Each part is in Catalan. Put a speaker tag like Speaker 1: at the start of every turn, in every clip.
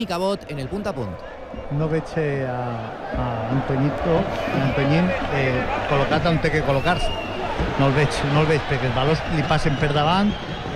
Speaker 1: Cabot en el punt a punt.
Speaker 2: No veig a Antoñín col·locat on té que col·locar-se. No el veig perquè els valors li passen per davant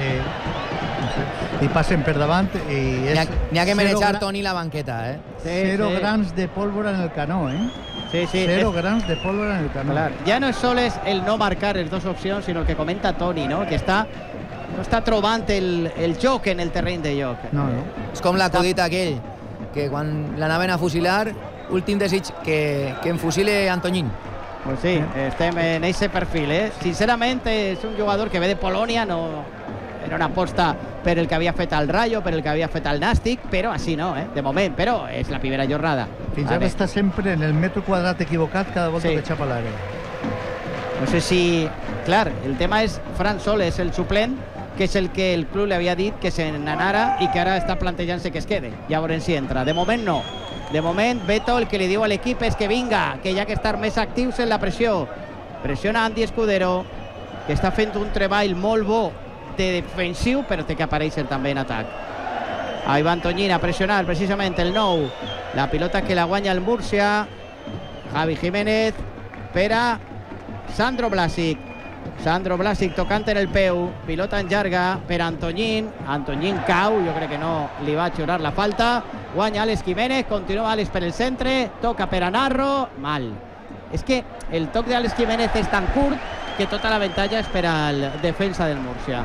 Speaker 2: i
Speaker 1: N'hi ha que manejar Toni la banqueta,
Speaker 2: Cero grans de pólvora en el canó,
Speaker 3: Sí.
Speaker 2: Cero grans de pólvora en el canó.
Speaker 3: Clar. Ja no és sols el no marcar les dues opcions, sinó el que comenta Toni, no? Que no està trobant el joc en el terreny de joc.
Speaker 2: No.
Speaker 1: És com l'acudit aquell, que quan l'anaven a fusilar, últim desig que enfusile Antoñín.
Speaker 3: Pues sí, estem en aquest perfil, Sincerament, és un jugador que ve de Polònia, no era una aposta per el que havia fet al Rayo, per el que havia fet al Nàstic, però així no, de moment, però és la primera jornada.
Speaker 2: Fins ara està sempre en el metro quadrat equivocat cada volta que xapa l'àrea.
Speaker 3: No sé si... Clar, el tema és Fran Soles, el suplent, que és el que el club li havia dit que se n'anara i que ara està plantejant-se que es quede. Ja veurem si entra. De moment no. De moment, Beto el que li diu a l'equip és que vinga, que hi ha que estar més actius en la pressió. Pressiona Andy Escudero, que està fent un treball molt bo de defensiu, però té que aparèixer també en atac. Ahí va Antoñín a pressionar precisament el 9. La pilota que la guanya el Múrcia. Javi Jiménez per a Sandro Blasic. Sandro Blasic tocant en el peu, pilota en llarga per Antoñín. Antoñín cau, jo crec que no li va xiurar la falta. Guanya Àlex Jiménez, continua Àlex per el centre, toca per a Narro, mal. És que el toc d'Àlex Jiménez és tan curt que tota l'avantatge és per al defensa del Múrcia.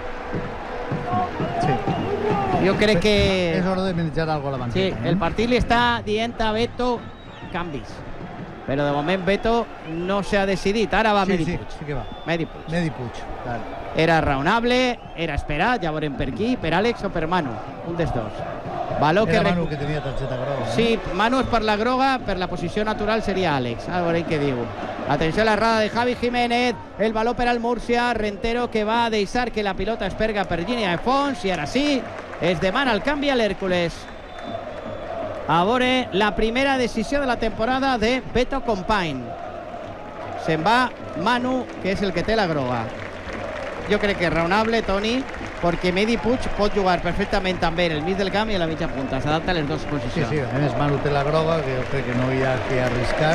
Speaker 2: Sí.
Speaker 3: Jo crec que...
Speaker 2: És hora de manejar alguna cosa a la banqueta.
Speaker 3: Sí, el partit li està dient a Beto canvis. Però de moment Beto no s'ha decidit. Ara va Medi Puig.
Speaker 2: Sí que va.
Speaker 3: Medi Puig.
Speaker 2: Medi Puig, clar.
Speaker 3: Era raonable, era esperat, ja veurem per qui, per Àlex o per Manu, un dels dos. Valor
Speaker 2: era Manu que tenia targeta groga.
Speaker 3: Sí, Manu és per la groga, per la posició natural seria Àlex. A veurem què diu. Atenció a la errada de Javi Jiménez, el valor per al Múrcia, Rentero que va a deixar que la pilota es perga per línia de fons i ara sí, es demana el canvi a l'Hèrcules. A veure la primera decisió de la temporada de Beto Company. Se'n va Manu, que és el que té la groga. Jo crec que és raonable, Toni, perquè Medi Puig pot jugar perfectament també en el mig del camp i a la mitja punta. S'adapta a les dues posicions.
Speaker 2: Sí, a més Manu té la groga, que jo crec que no hi ha que arriscar.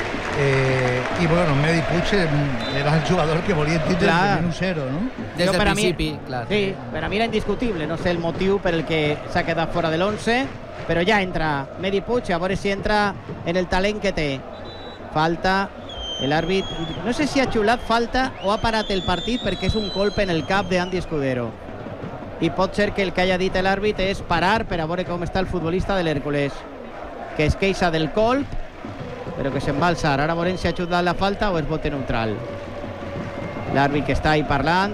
Speaker 2: I bueno, Medi Puig era el jugador que volia dir des del minut 0, no?
Speaker 1: Des del principi, clar.
Speaker 3: Sí, per a mi era indiscutible. No sé el motiu per el que s'ha quedat fora de l'11, però ja entra Medi Puig, a veure si entra en el talent que té. Falta, l'àrbit, no sé si ha xiulat falta o ha parat el partit perquè és un colp en el cap d'Andy Escudero. I pot ser que el que hagi dit l'àrbit és parar per a veure com està el futbolista de l'Hèrcules, que es queixa del colp, però que se'n va alçar. Ara veurem si ha xiulat la falta o és bote neutral. L'àrbit que està ahí parlant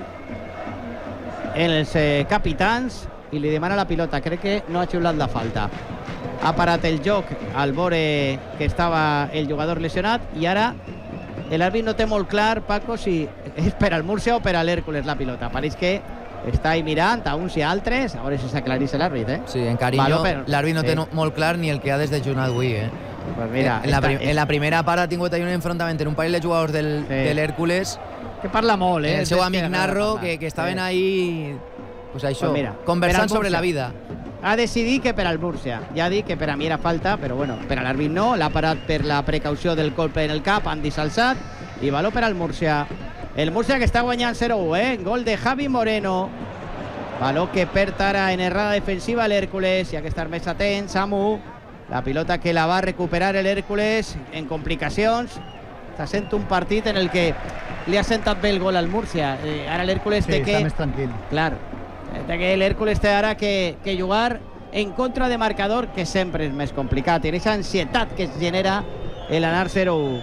Speaker 3: en els capitans i li demana la pilota. Crec que no ha xiulat la falta. Ha parat el joc al veure que estava el jugador lesionat i ara l'àrbit no té molt clar, Paco, si és per al Múrcia o per a l'Hèrcules la pilota. Pareix que està ahí mirant a uns i a altres, a veure si s'aclarís l'àrbit,
Speaker 1: Sí, en carinyo, l'àrbit no té molt clar ni el que ha desdejunat avui,
Speaker 3: Pues mira,
Speaker 1: en la primera part ha tingut un enfrontament en un parell de jugadors de l'Hèrcules
Speaker 3: que parla molt,
Speaker 1: el seu amic Narro, que estaven ahí pues això, conversant sobre la vida.
Speaker 3: Ha decidit que per al Múrcia, ja ha dit que per a mi era falta, però bueno, per a l'àrbit no, l'ha parat per la precaució del colp en el cap, Andy Salsat, i valor per al Múrcia. El Múrcia que està guanyant 0-1, gol de Javi Moreno. Valor que perd ara en errada defensiva l'Hèrcules, hi ha que estar més atent, Samu. La pilota que la va recuperar l'Hèrcules en complicacions. Està sent un partit en el que li ha sentat bé el gol al Múrcia. Ara l'Hèrcules té que...
Speaker 2: està més tranquil.
Speaker 3: Clar, té que l'Hèrcules té ara que jugar en contra de marcador, que sempre és més complicat. I aquesta ansietat que es genera l'anar 0-1.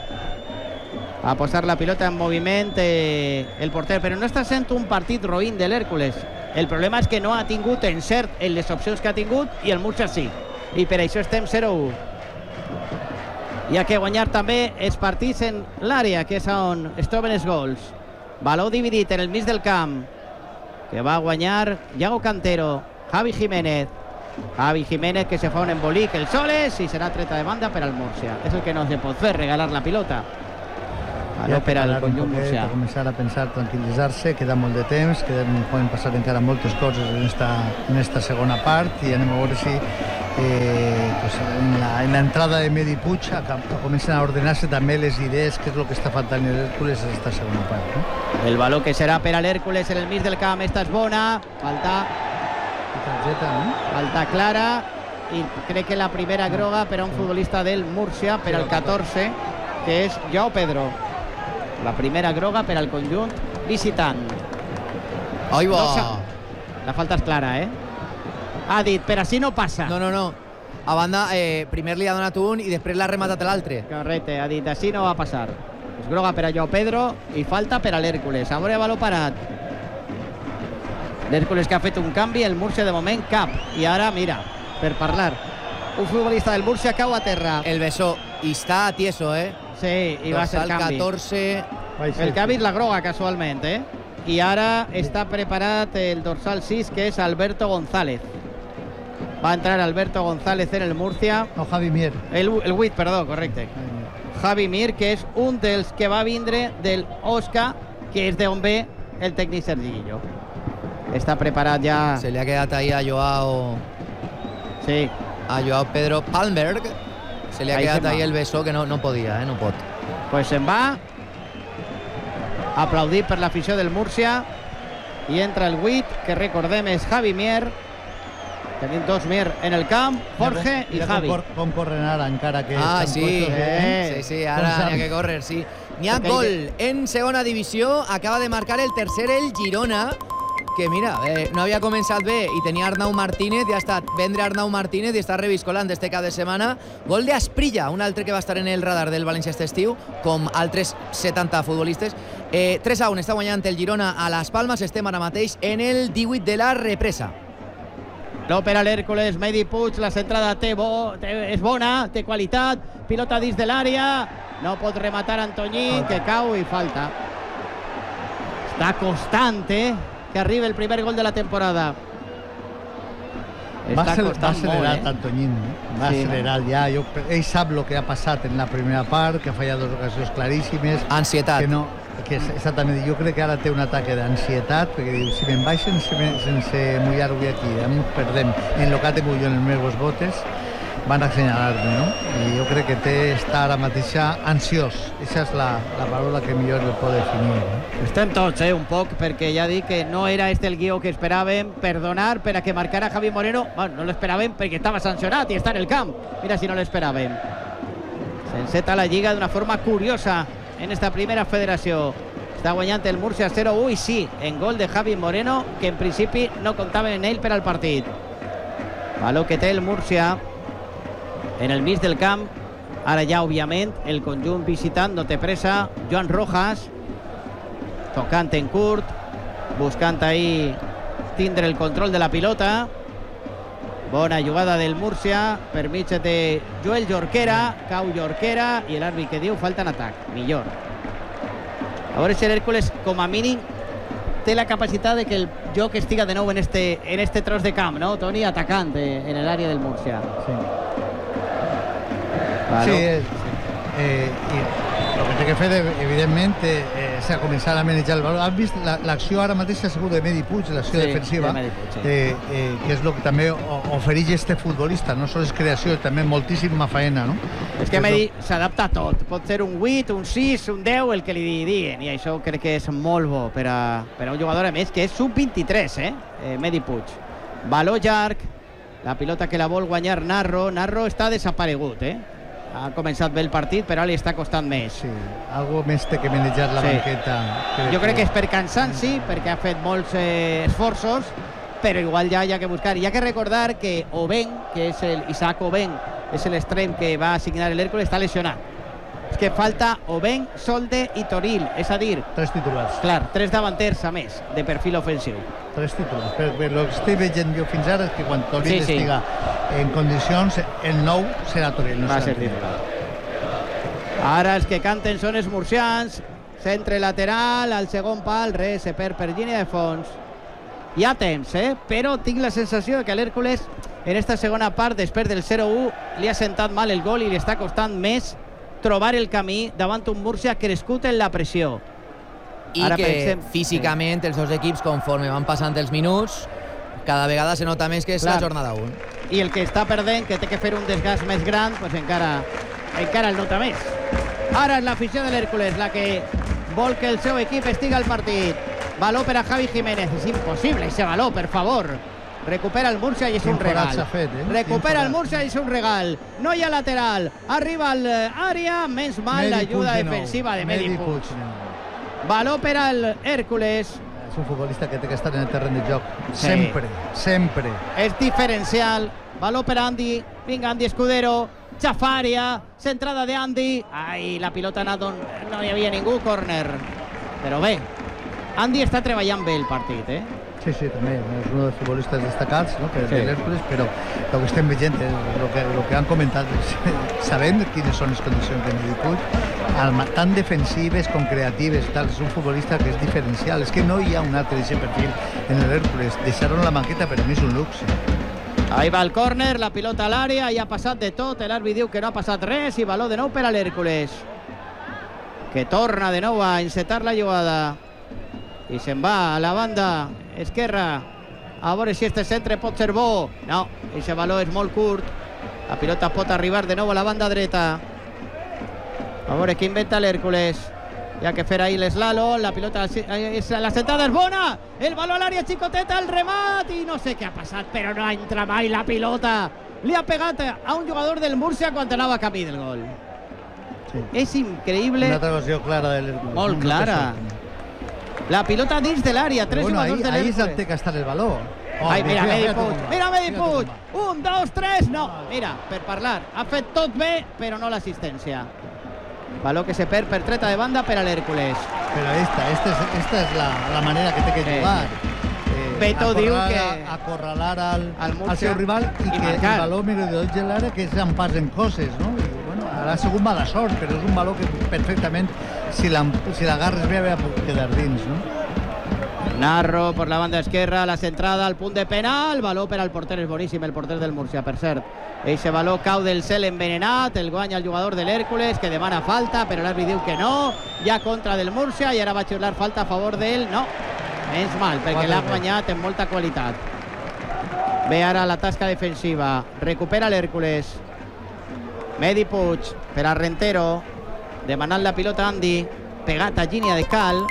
Speaker 3: A posar la pilota en moviment el porter, però no està sent un partit roïn de l'Hèrcules. El problema és que no ha tingut encert en les opcions que ha tingut i el Múrcia sí. I per això estem 0-1. Hi ha que guanyar també els partits en l'àrea, que és on es troben els gols. Valor dividit en el mig del camp, que va guanyar Iago Cantero, Javi Jiménez. Javi Jiménez que se fa un embolic el Soles i serà treta de banda per al Múrcia. És el que no se pot fer, regalar la pilota. Valor per al conjunt Múrcia.
Speaker 2: Començar a pensar, tranquil·litzar-se, queda molt de temps, poden passar encara moltes coses en esta segona part i anem a veure si pues en la entrada de Medi Puig comencen a ordenar-se també les idees, que és el que està faltant en l'Hèrcules en esta segona part, no?
Speaker 3: El baló que serà per a l'Hèrcules en el mig del camp. Esta és bona,
Speaker 2: Targeta, no?
Speaker 3: falta clara, i crec que la primera groga per a un futbolista del Múrcia, per al 14, que és Joao Pedro. La primera groga per al conjunt visitant.
Speaker 1: Ai, va!
Speaker 3: La falta és clara, Ha dit, per així no passa.
Speaker 1: No. A banda, primer li ha donat un i després l'ha rematat l'altre.
Speaker 3: Correcte, ha dit, així no va passar. És groga per a Joao Pedro i falta per a l'Hèrcules. A veure, baló parat. L'Hèrcules que ha fet un canvi, el Múrcia de moment cap. I ara, mira, per parlar, un futbolista del Múrcia cau a terra.
Speaker 1: El Besó, i està tieso,
Speaker 3: Sí, i va ser el canvi.
Speaker 1: 14...
Speaker 3: El que ha vist la groga, casualment, I ara està preparat el dorsal 6, que és Alberto González. Va entrar Alberto González en el Múrcia.
Speaker 2: No, Javi Mir.
Speaker 3: El 8, perdó, correcte. Javi Mir, que és un dels que va vindre del Osca, que és d'on ve el tècnic Sergi Guillo. Està preparat ja.
Speaker 1: Se li ha quedat ahí a Joao...
Speaker 3: Sí.
Speaker 1: A Joao Pedro Palmberg. Se li ha quedat ahí el Besó, que no podia, no pot.
Speaker 3: Pues se'n va. Aplaudit per l'afició del Múrcia. I entra el 8, que recordem és Javi Mir. Tenim dos Mir en el camp, Jorge i Javi.
Speaker 2: Com corren ara, encara que...
Speaker 1: Sí, ara n'hi ha que córrer, sí. N'hi ha gol en segona divisió, acaba de marcar el tercer el Girona, que mira, no havia començat bé i tenia Arnau Martínez, i ha estat vendre Arnau Martínez i està reviscolant este cap de setmana. Gol d'Asprilla, un altre que va estar en el radar del València este estiu, com altres 70 futbolistes. 3-1 està guanyant el Girona a Las Palmas, estem ara mateix en el 18 de la represa.
Speaker 3: L'opera l'Hèrcules, Medi Puig, la centrada és bona, té qualitat, pilota dins de l'àrea, no pot rematar Antoñín, que cau i falta. Està costant, que arribi el primer gol de la temporada.
Speaker 2: Va accelerat Antoñín, va accelerar ja. Ell sap el que ha passat en la primera part, que ha fallat dues ocasions claríssimes.
Speaker 1: Ansietat.
Speaker 2: Exactament, jo crec que ara té un ataque d'ansietat, perquè diu, si me'n baixen sense mullar-ho aquí, perdem en el que tinc jo en els meus botes, van a assenyalar-me, no? I jo crec que està ara mateix ansiós. Aquesta és la paraula que millor el pot definir.
Speaker 3: Estem tots, un poc, perquè ja dic que no era el guió que esperàvem. Perdonar per a que marcara Javi Moreno. Bueno, no l'esperàvem perquè estava sancionat i està en el camp. Mira si no l'esperàvem. S'enceta la Lliga d'una forma curiosa en esta primera federació. Està guanyant el Múrcia 0-1 i sí, en gol de Javi Moreno, que en principi no comptaven en ell per al partit. Baló que té el Múrcia en el mig del camp. Ara ja, òbviament, el conjunt visitant no té pressa. Joan Rojas tocant en curt, buscant ahí tindre el control de la pilota. Bona jugada del Múrcia per mig de Joel Jorquera, cau Jorquera i l'àrbit que diu falta en atac, millor. A veure si l'Hèrcules com a mínim té la capacitat de que el joc estiga de nou en este tros de camp, no, Toni? Atacant en l'àrea del Múrcia.
Speaker 2: Sí.
Speaker 3: Vale.
Speaker 2: Sí, i el que té que fer, evidentment, és començar a manejar el valor. Has vist l'acció ara mateix ha sigut de Medi Puig, l'acció defensiva, que és el que també ofereix este futbolista, no sols creació, també moltíssima faena, no?
Speaker 3: És que Medi s'adapta a tot, pot ser un 8, un 6, un 10, el que li diguen, i això crec que és molt bo per a un jugador, a més, que és sub-23, Medi Puig. Baló llarg, la pilota que la vol guanyar Narro està desaparegut, ha començat bé el partit, però li està costant més.
Speaker 2: Sí, algo més té que manejar la banqueta.
Speaker 3: Jo crec que és per cansanci, perquè ha fet molts esforços, però igual ja hi ha que buscar. Hi ha que recordar que Oben, que és Isaac Oben, és l'extrem que va assignar l'Hèrcules, està lesionat. És que falta Oben, Solde i Toril, és a dir...
Speaker 2: 3 titulars.
Speaker 3: Clar, 3 davanters a més, de perfil ofensiu.
Speaker 2: 3 titulars. Però el que estic veient jo fins ara és que quan Toril estiga en condicions, el nou serà Toril.
Speaker 3: Va ser titular. Ara els que canten són els murcians. Centre lateral, al segon pal, res, se perd per línia de fons. Hi ha temps, però tinc la sensació que l'Hèrcules en esta segona part, després del 0-1, li ha sentat mal el gol i li està costant més trobar el camí davant un Múrcia crescut en la pressió.
Speaker 1: I ara que físicament els dos equips, conforme van passant els minuts, cada vegada se nota més que és la jornada 1.
Speaker 3: I el que està perdent, que té que fer un desgast més gran, pues encara el nota més. Ara és l'afició de l'Hèrcules la que vol que el seu equip estigui al partit. Baló per a Javi Jiménez. És impossible ese baló, per favor. Recupera el Múrcia i és un regal. Recupera el Múrcia i és un regal. No hi ha lateral. Arriba a l'àrea. Menys mal l'ajuda defensiva de Medi Puig. Baló per al Hèrcules.
Speaker 2: És un futbolista que té que estar en el terreny de joc. Sempre.
Speaker 3: És diferencial. Baló per Andy. Vinga, Andy Escudero. Chafaria. Centrada de Andy. Ai, la pilota no hi havia ningú. Córner. Però bé, Andy està treballant bé el partit,
Speaker 2: Sí, també, és un dels futbolistes destacats, no? Per l'Hèrcules, però el que estem veient, el que han comentat, sabent quines són les condicions de Medi Puig, tan defensives com creatives, és un futbolista que és diferencial, és que no hi ha un altre d'aquest perfil en l'Hèrcules. Deixaron la banqueta, per a mi és un luxe.
Speaker 3: Ahí va el córner, la pilota a l'àrea, i ha passat de tot, l'àrbit diu que no ha passat res, i baló de nou per a l'Hèrcules, que torna de nou a encetar la jugada. I se'n va a la banda esquerra, a veure si este centre pot ser bo. No, aquest baló és molt curt, la pilota pot arribar de nou a la banda dreta. A veure què inventa l'Hèrcules. Hi ha que fer ahir l'eslàlom, la pilota, la sentada és bona, el baló a l'àrea xicoteta, el remat, i no sé què ha passat, però no entra mai la pilota. Li ha pegat a un jugador del Múrcia quan anava camí del gol. És increïble.
Speaker 2: Una traversió clara de l'Hèrcules.
Speaker 3: Molt clara. La pilota dins de l'àrea, tres jugadors de l'Hèrcules.
Speaker 2: Ahí és on té que estar el baló.
Speaker 3: Ai, mira Medi Puig. 1, 2, 3, no. Mira, per parlar, ha fet tot bé, però no l'assistència. Baló que se perd per treta de banda per a l'Hèrcules.
Speaker 2: Però esta és la manera que té que jugar.
Speaker 3: Beto diu que
Speaker 2: acorralar al seu rival i que el baló merodolls de l'àrea, que és en pas en coses, no? Ha sigut mala sort, però és un baló que perfectament, si l'agarres bé, ha pogut quedar dins, no?
Speaker 3: Narro por la banda esquerra, la centrada al punt de penal, baló per al porter, és boníssim el porter del Múrcia, per cert. Eixe baló cau del cel envenenat, el guanya el jugador de l'Hèrcules, que demana falta, però l'àrbit diu que no, hi ha contra del Múrcia, i ara va xiular falta a favor d'ell, no, menys mal, perquè l'ha guanyat amb molta qualitat. Ve ara la tasca defensiva, recupera l'Hèrcules. Medi Puig per a Rentero, demanant la pilota Andy, pegat a línia de cal.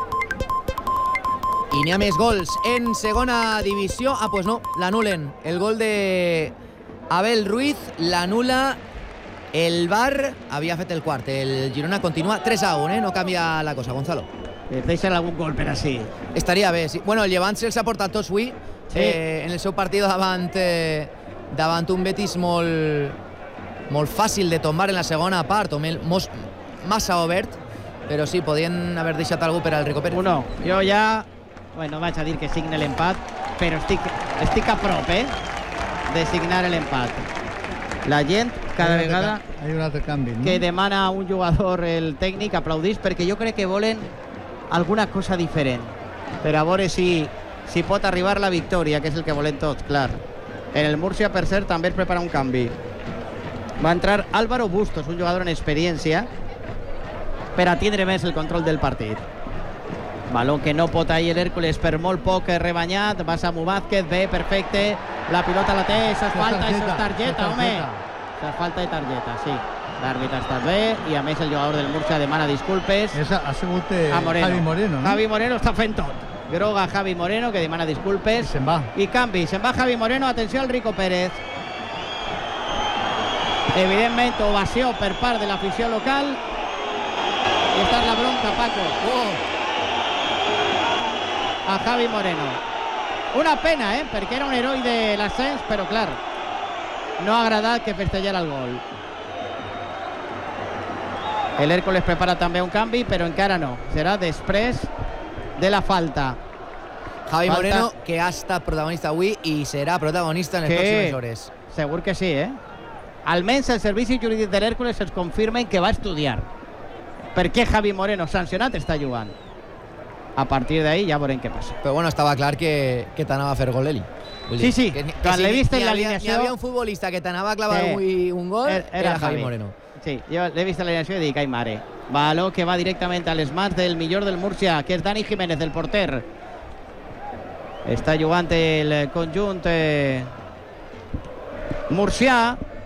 Speaker 1: I n'hi ha més gols en segona divisió. Pues no, l'anulen. El gol de Abel Ruiz l'anula el VAR. Havia fet el quart. El Girona continua 3-1, no canvia la cosa, Gonzalo.
Speaker 3: Deixen algun gol per així.
Speaker 1: Estaria bé, sí. Bueno, el Llevant se'ls ha portat tots avui en el seu partit davant un Betis molt fàcil de tombar en la segona part, o massa obert, però sí, podien haver deixat algú per al Rico Pérez.
Speaker 3: No, jo ja, bueno, vaig a dir que signe l'empat, però estic a prop, de signar l'empat. La gent, cada vegada que demana un jugador el tècnic, aplaudís, perquè jo crec que volen alguna cosa diferent, per a veure si pot arribar la victòria, que és el que volem tots, clar. En el Múrcia, per cert, també es prepara un canvi. Va entrar Álvaro Bustos, un jugador en experiència, per a tindre més el control del partit. Baló que no pot ahir l'Hèrcules per molt poc rebanyat. Va Samu Vázquez, bé, perfecte. La pilota la té, això és falta, això és targeta, home. Això és falta de targeta, sí. L'àrbit ha estat bé i a més el jugador del Múrcia demana disculpes.
Speaker 2: Ha sigut Javi Moreno, no?
Speaker 3: Javi Moreno està fent tot. Groga Javi Moreno, que demana disculpes.
Speaker 2: I se'n va.
Speaker 3: I canvi, se'n va Javi Moreno. Atenció al Rico Pérez. Evidentment, ovació per part de l'afició local. I esta és la bronca, Paco. A Javi Moreno. Una pena, perquè era un heroi de l'ascens, però clar, no ha agradat que festejar el gol. L'Hèrcules prepara també un canvi, però encara no. Serà després de la falta.
Speaker 1: Javi Moreno, que ha estat protagonista avui i serà protagonista en les pròximes hores.
Speaker 3: Segur que sí, Almenys el servici jurídic de l'Hèrcules ens confirmen que va estudiar per què Javi Moreno, sancionat, està jugant. A partir d'ahí ja veurem què passa.
Speaker 1: Però bueno, estava clar que t'anava a fer gol Eli.
Speaker 3: Sí, quan l'he vist en l'alineació...
Speaker 1: Hi havia un futbolista que t'anava a clavar avui un gol, era Javi Moreno.
Speaker 3: Sí, jo l'he vist en l'alineació i dic, ai mare. Baló que va directament a les mans del millor del Múrcia, que és Dani Jiménez, del porter. Està jugant el conjunt murcià.